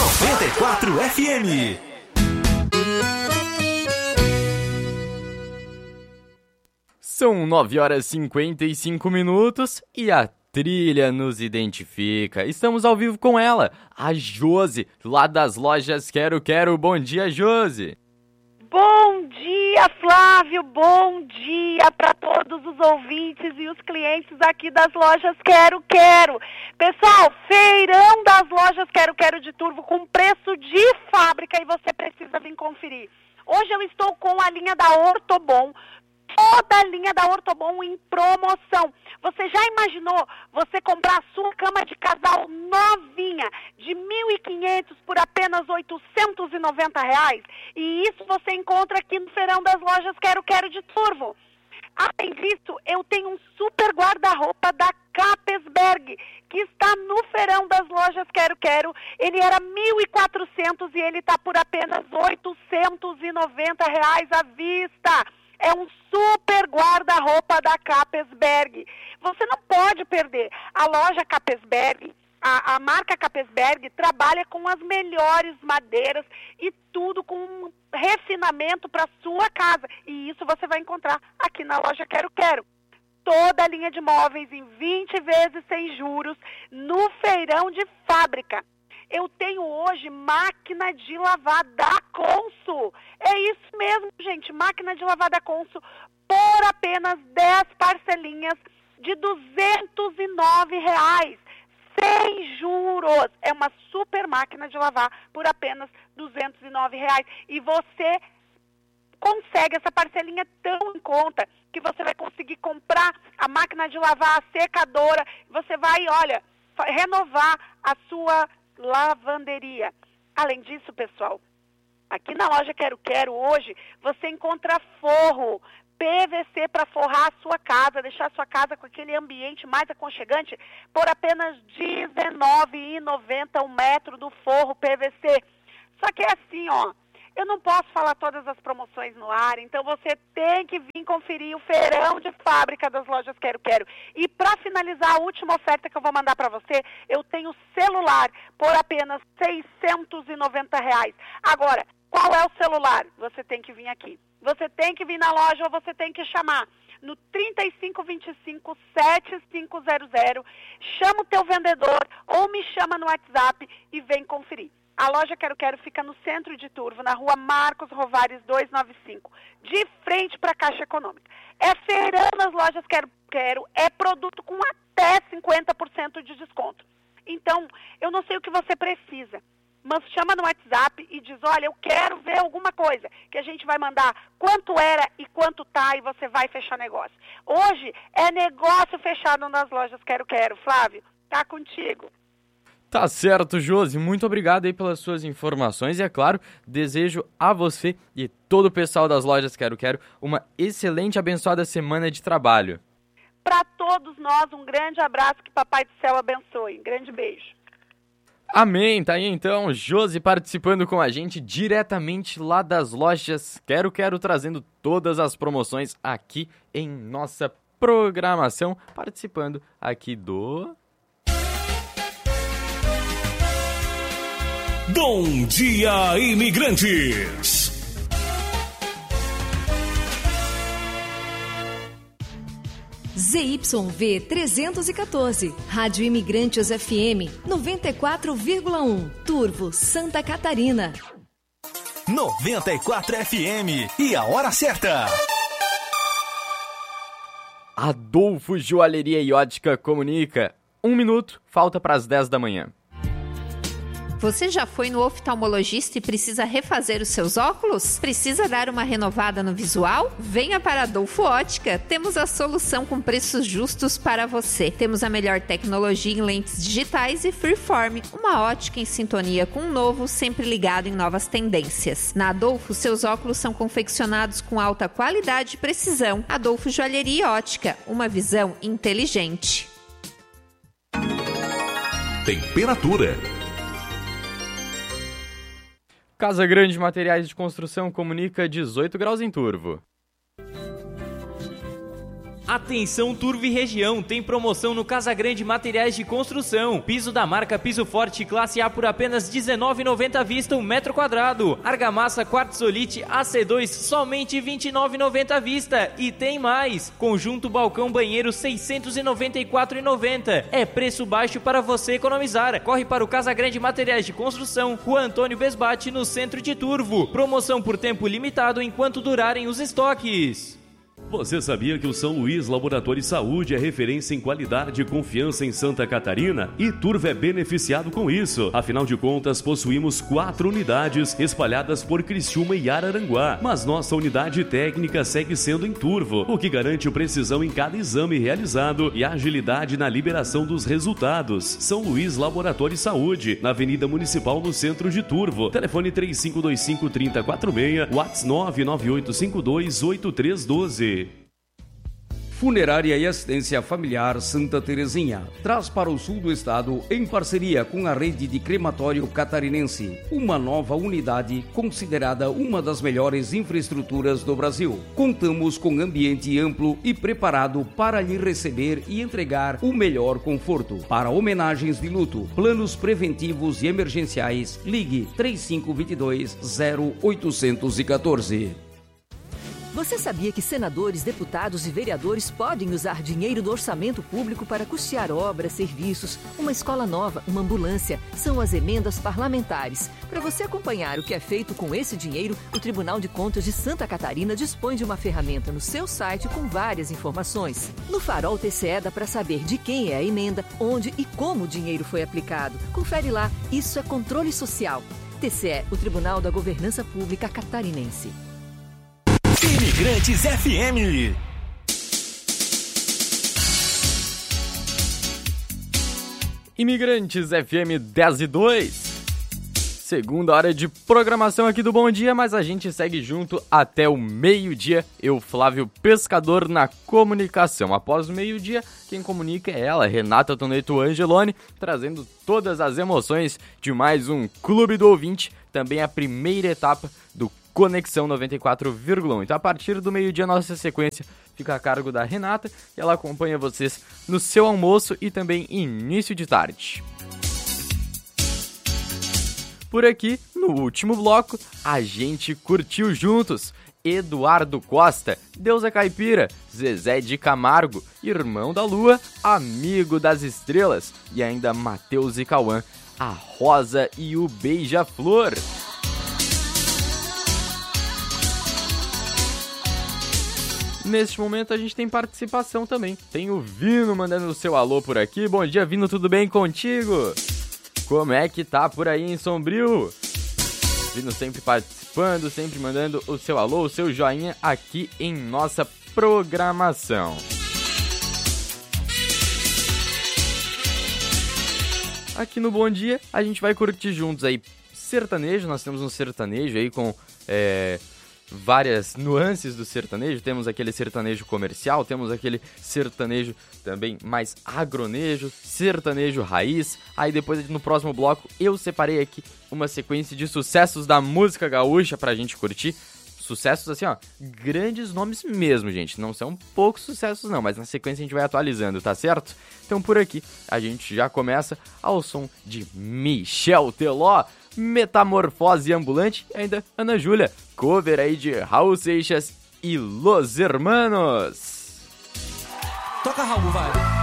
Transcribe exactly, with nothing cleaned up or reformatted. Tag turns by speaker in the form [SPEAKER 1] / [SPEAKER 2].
[SPEAKER 1] noventa e quatro F M.
[SPEAKER 2] São nove horas e cinquenta e cinco minutos e a trilha nos identifica. Estamos ao vivo com ela, a Josi, lá das lojas Quero Quero. Bom dia, Josi.
[SPEAKER 3] Bom dia, Flávio. Bom dia para todos os ouvintes e os clientes aqui das lojas Quero Quero. Pessoal, feirão das lojas Quero Quero de Turvo com preço de fábrica e você precisa vir conferir. Hoje eu estou com a linha da Ortobon. Toda a linha da Ortobon em promoção. Você já imaginou você comprar a sua cama de casal novinha de mil e quinhentos por apenas oitocentos e noventa reais? E isso você encontra aqui no feirão das lojas Quero Quero de Turvo. Além disso, eu tenho um super guarda-roupa da Capesberg, que está no feirão das lojas Quero Quero. Ele era mil e quatrocentos e ele está por apenas oitocentos e noventa reais à vista. É um super guarda-roupa da Capesberg. Você não pode perder. A loja Capesberg, a, a marca Capesberg, trabalha com as melhores madeiras e tudo com um refinamento para sua casa. E isso você vai encontrar aqui na loja Quero Quero. Toda a linha de móveis em vinte vezes sem juros no feirão de fábrica. Eu tenho hoje máquina de lavar da Consul. É isso mesmo, gente, máquina de lavar da Consul por apenas dez parcelinhas de duzentos e nove reais, sem juros. É uma super máquina de lavar por apenas duzentos e nove reais. E você consegue essa parcelinha tão em conta que você vai conseguir comprar a máquina de lavar, a secadora. Você vai, olha, renovar a sua lavanderia. Além disso, pessoal, aqui na loja Quero Quero hoje você encontra forro P V C para forrar a sua casa, deixar a sua casa com aquele ambiente mais aconchegante por apenas dezenove reais e noventa centavos o metro do forro P V C. Só que é assim, ó, eu não posso falar todas as promoções no ar, então você tem que vir conferir o feirão de fábrica das lojas Quero Quero. E para finalizar, a última oferta que eu vou mandar para você, eu tenho celular por apenas seiscentos e noventa reais. Agora, qual é o celular? Você tem que vir aqui. Você tem que vir na loja ou você tem que chamar no trinta e cinco, vinte e cinco, setenta e cinco zero zero. Chama o teu vendedor ou me chama no WhatsApp e vem conferir. A loja Quero Quero fica no centro de Turvo, na rua Marcos Rovares duzentos e noventa e cinco, de frente para a Caixa Econômica. É feirão nas lojas Quero Quero, é produto com até cinquenta por cento de desconto. Então, eu não sei o que você precisa, mas chama no WhatsApp e diz, olha, eu quero ver alguma coisa, que a gente vai mandar quanto era e quanto tá e você vai fechar negócio. Hoje é negócio fechado nas lojas Quero Quero. Flávio, tá contigo.
[SPEAKER 2] Tá certo, Josi. Muito obrigado aí pelas suas informações e, é claro, desejo a você e todo o pessoal das lojas Quero Quero uma excelente e abençoada semana de trabalho.
[SPEAKER 3] Para todos nós, um grande abraço, que Papai do Céu abençoe. Um grande beijo.
[SPEAKER 2] Amém. Tá aí então, Josi participando com a gente diretamente lá das lojas Quero Quero, trazendo todas as promoções aqui em nossa programação, participando aqui do...
[SPEAKER 1] Bom Dia Imigrantes!
[SPEAKER 4] Z Y V trezentos e quatorze, Rádio Imigrantes F M, noventa e quatro vírgula um, Turvo, Santa Catarina.
[SPEAKER 1] noventa e quatro F M e a hora certa.
[SPEAKER 2] Adolfo Joalheria e Ótica comunica. Um minuto, falta para as dez da manhã.
[SPEAKER 5] Você já foi no oftalmologista e precisa refazer os seus óculos? Precisa dar uma renovada no visual? Venha para Adolfo Ótica. Temos a solução com preços justos para você. Temos a melhor tecnologia em lentes digitais e Freeform, uma ótica em sintonia com o novo, sempre ligado em novas tendências. Na Adolfo, seus óculos são confeccionados com alta qualidade e precisão. Adolfo Joalheria e Ótica, uma visão inteligente.
[SPEAKER 1] Temperatura.
[SPEAKER 2] Casa Grande Materiais de Construção comunica dezoito graus em Turvo.
[SPEAKER 6] Atenção Turvo e região, tem promoção no Casa Grande Materiais de Construção. Piso da marca Piso Forte classe A por apenas dezenove reais e noventa centavos à vista o metro quadrado. Argamassa Quartzolite A C dois somente vinte e nove reais e noventa centavos à vista. E tem mais, conjunto balcão banheiro seiscentos e noventa e quatro reais e noventa centavos. É preço baixo para você economizar. Corre para o Casa Grande Materiais de Construção, Rua Antônio Besbate, no centro de Turvo. Promoção por tempo limitado enquanto durarem os estoques.
[SPEAKER 7] Você sabia que o São Luís Laboratório de Saúde é referência em qualidade e confiança em Santa Catarina? E Turvo é beneficiado com isso. Afinal de contas, possuímos quatro unidades espalhadas por Criciúma e Araranguá. Mas nossa unidade técnica segue sendo em Turvo, o que garante precisão em cada exame realizado e agilidade na liberação dos resultados. São Luís Laboratório de Saúde, na Avenida Municipal, no centro de Turvo. Telefone três cinco dois cinco, três zero quatro seis, WhatsApp nove nove oito cinco dois oito três um dois.
[SPEAKER 8] Funerária e Assistência Familiar Santa Terezinha traz para o sul do estado, em parceria com a rede de crematório catarinense, uma nova unidade considerada uma das melhores infraestruturas do Brasil. Contamos com ambiente amplo e preparado para lhe receber e entregar o melhor conforto. Para homenagens de luto, planos preventivos e emergenciais, ligue três cinco dois dois, zero oito um quatro.
[SPEAKER 9] Você sabia que senadores, deputados e vereadores podem usar dinheiro do orçamento público para custear obras, serviços, uma escola nova, uma ambulância? São as emendas parlamentares. Para você acompanhar o que é feito com esse dinheiro, o Tribunal de Contas de Santa Catarina dispõe de uma ferramenta no seu site com várias informações. No Farol T C E dá para saber de quem é a emenda, onde e como o dinheiro foi aplicado. Confere lá, isso é controle social. T C E, o Tribunal da Governança Pública Catarinense.
[SPEAKER 1] Imigrantes F M.
[SPEAKER 2] Imigrantes F M dez e dois. Segunda hora de programação aqui do Bom Dia, mas a gente segue junto até o meio-dia. Eu, Flávio Pescador, na comunicação. Após o meio-dia, quem comunica é ela, Renata Toneto Angeloni, trazendo todas as emoções de mais um Clube do Ouvinte, também a primeira etapa do Conexão noventa e quatro vírgula um. Então, a partir do meio-dia, nossa sequência fica a cargo da Renata e ela acompanha vocês no seu almoço e também início de tarde. Por aqui, no último bloco, a gente curtiu juntos Eduardo Costa, Deus é Caipira, Zezé de Camargo, Irmão da Lua, Amigo das Estrelas e ainda Matheus e Cauã, A Rosa e o Beija-Flor. Neste momento a gente tem participação também. Tem o Vino mandando o seu alô por aqui. Bom dia, Vino, tudo bem contigo? Como é que tá por aí em Sombrio? Vino sempre participando, sempre mandando o seu alô, o seu joinha aqui em nossa programação. Aqui no Bom Dia a gente vai curtir juntos aí sertanejo. Nós temos um sertanejo aí com... É... várias nuances do sertanejo. Temos aquele sertanejo comercial, temos aquele sertanejo também mais agronejo, sertanejo raiz. Aí depois, no próximo bloco, eu separei aqui uma sequência de sucessos da música gaúcha pra gente curtir. Sucessos assim, ó, grandes nomes mesmo, gente. Não são poucos sucessos não, mas na sequência a gente vai atualizando, tá certo? Então por aqui a gente já começa ao som de Michel Teló, Metamorfose Ambulante e ainda Ana Júlia, cover aí de Raul Seixas e Los Hermanos.
[SPEAKER 10] Toca, Raul, vai.